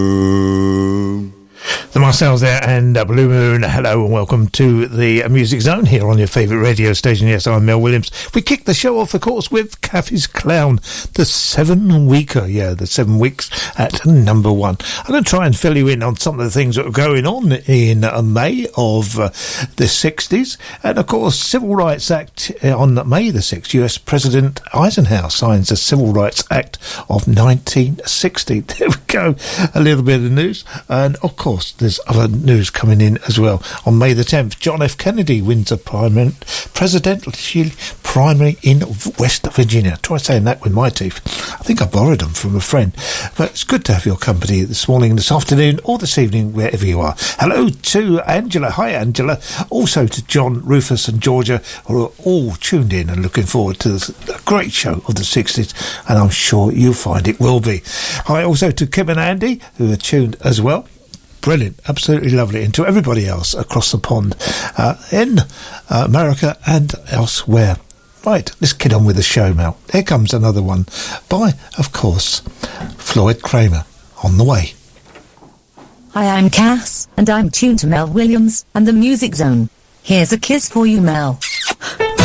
The Marcells there and Blue Moon. Hello and welcome to the Music Zone here on your favourite radio station. Yes, I'm Mel Williams. We kick the show off, of course, with Kathy's Clown, the 7-weeker. Yeah, the 7 weeks at number 1. I'm going to try and fill you in on some of the things that are going on in May of the 60s. And, of course, Civil Rights Act on May the 6th. US President Eisenhower signs the Civil Rights Act of 1960. There we go. A little bit of news. And, of course, there's other news coming in as well. On May the 10th, John F. Kennedy wins a presidential primary in West Virginia. Try saying that with my teeth. I think I borrowed them from a friend. But it's good to have your company this morning, this afternoon, or this evening, wherever you are. Hello to Angela. Hi, Angela. Also to John, Rufus and Georgia, who are all tuned in and looking forward to a great show of the 60s, and I'm sure you'll find it will be. Hi also to Kim and Andy, who are tuned as well. Brilliant, absolutely lovely. And to everybody else across the pond in America and elsewhere. Right, let's get on with the show now. Here comes another one by, of course, Floyd Kramer. On the way. Hi, I'm Cass, and I'm tuned to Mel Williams and the Music Zone. Here's a kiss for you, Mel.